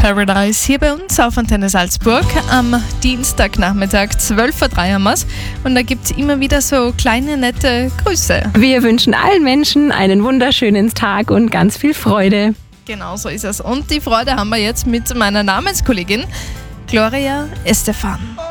Paradise hier bei uns auf Antenne Salzburg. Am Dienstagnachmittag 12:03 Uhr haben wir's. Und da gibt es immer wieder so kleine, nette Grüße. Wir wünschen allen Menschen einen wunderschönen Tag und ganz viel Freude. Genau so ist es. Und die Freude haben wir jetzt mit meiner Namenskollegin Gloria Estefan.